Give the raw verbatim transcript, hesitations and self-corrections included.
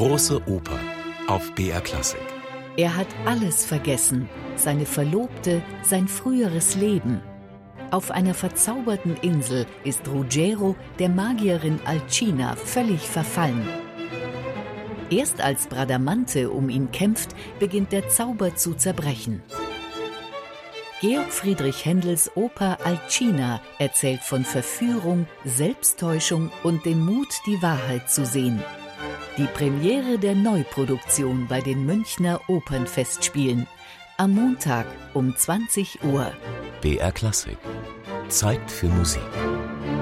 Große Oper auf B R Klassik. Er hat alles vergessen, seine Verlobte, sein früheres Leben. Auf einer verzauberten Insel ist Ruggiero der Magierin Alcina völlig verfallen. Erst als Bradamante um ihn kämpft, beginnt der Zauber zu zerbrechen. Georg Friedrich Händels Oper Alcina erzählt von Verführung, Selbsttäuschung und dem Mut, die Wahrheit zu sehen. Die Premiere der Neuproduktion bei den Münchner Opernfestspielen. Am Montag um zwanzig Uhr. B R Klassik. Zeit für Musik.